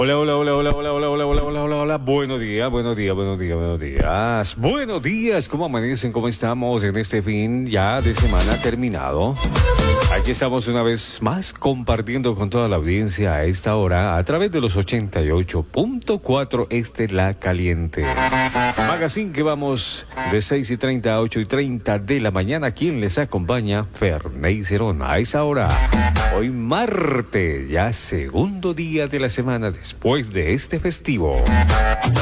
Hola, hola, hola, hola, hola, hola, hola, hola, hola, hola, hola. Buenos días, buenos días, buenos días, buenos días. Buenos días, ¿cómo amanecen? ¿Cómo estamos en este fin ya de semana terminado? Aquí estamos una vez más compartiendo con toda la audiencia a esta hora a través de los 88.4 La Caliente. Magazine que vamos de 6:30 a 8:30 de la mañana. ¿Quién les acompaña? Ferney Cerón. A esa hora, hoy martes, ya segundo día de la semana después de este festivo.